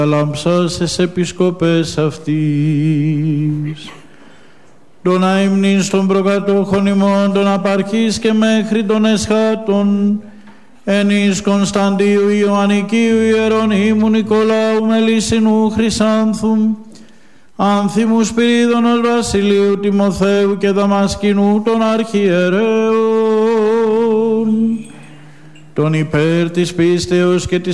λάμψας επισκοπές αυτής. Τον αειμνής των προκατόχων ημών των απαρχής και μέχρι των εσχάτων, εν εις Κωνσταντίου Ιωαννικίου Ιερονύμου Νικολάου Μελισσινού Χρυσάνθου, Άνθιμου Σπυρίδωνος Βασιλείου Τιμοθέου και Δαμασκηνού των αρχιερέων, τον υπέρ της πίστεως και της